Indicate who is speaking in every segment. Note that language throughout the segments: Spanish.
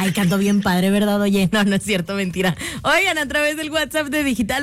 Speaker 1: Ay, canto bien padre, ¿verdad? Oye, no es cierto, mentira. Oigan, a través del WhatsApp de Digital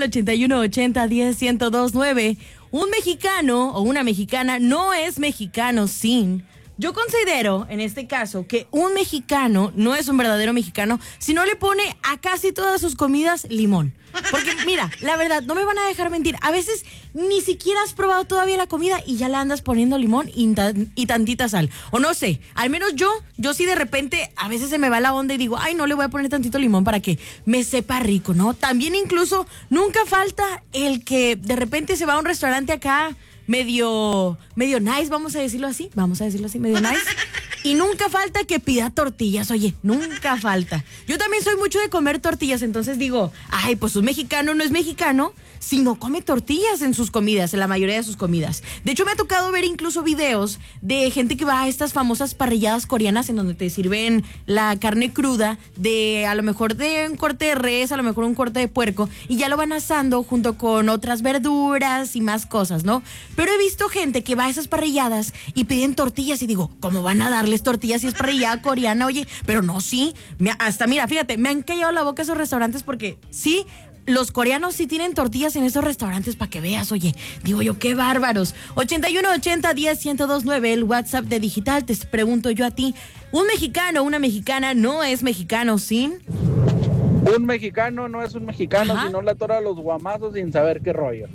Speaker 1: 8180101029, un mexicano o una mexicana no es mexicano sin... Yo considero, en este caso, que un mexicano no es un verdadero mexicano si no le pone a casi todas sus comidas limón. Porque, mira, la verdad, no me van a dejar mentir. A veces ni siquiera has probado todavía la comida y ya le andas poniendo limón y tantita sal. O no sé, al menos yo sí de repente a veces se me va la onda y digo, ay, no le voy a poner tantito limón para que me sepa rico, ¿no? También incluso nunca falta el que de repente se va a un restaurante acá medio nice, vamos a decirlo así, medio nice. Y nunca falta que pida tortillas, oye, nunca falta. Yo también soy mucho de comer tortillas, entonces digo, ay, pues un mexicano no es mexicano si no come tortillas en sus comidas, en la mayoría de sus comidas. De hecho, me ha tocado ver incluso videos de gente que va a estas famosas parrilladas coreanas en donde te sirven la carne cruda de, a lo mejor de un corte de res, a lo mejor un corte de puerco, y ya lo van asando junto con otras verduras y más cosas, ¿no? Pero he visto gente que va a esas parrilladas y piden tortillas y digo, ¿cómo van a darles tortillas si es parrillada coreana? Oye, pero no, sí. Hasta, mira, fíjate, me han callado la boca esos restaurantes porque sí, los coreanos sí tienen tortillas en esos restaurantes para que veas, oye. Digo yo, qué bárbaros. 8180101029, el WhatsApp de Digital. Te pregunto yo a ti, ¿un mexicano o una mexicana no es mexicano sin...?
Speaker 2: Un mexicano no es un mexicano si no le atora los guamazos sin saber qué rollo.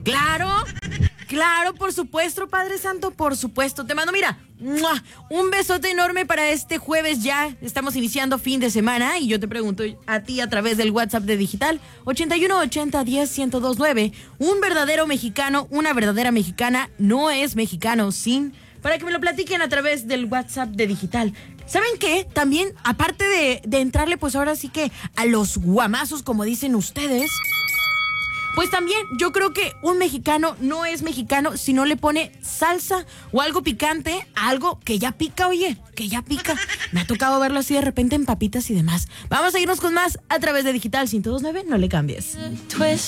Speaker 1: Claro, por supuesto, Padre Santo, por supuesto. Te mando, mira, un besote enorme para este jueves ya. Estamos iniciando fin de semana y yo te pregunto a ti a través del WhatsApp de Digital 8180101029. Un verdadero mexicano, una verdadera mexicana no es mexicano sin... Para que me lo platiquen a través del WhatsApp de Digital. ¿Saben qué? También, aparte de entrarle, pues ahora sí que a los guamazos, como dicen ustedes... Pues también yo creo que un mexicano no es mexicano si no le pone salsa o algo picante, algo que ya pica, oye, que ya pica. Me ha tocado verlo así de repente en papitas y demás. Vamos a irnos con más a través de Digital 102.9, no le cambies.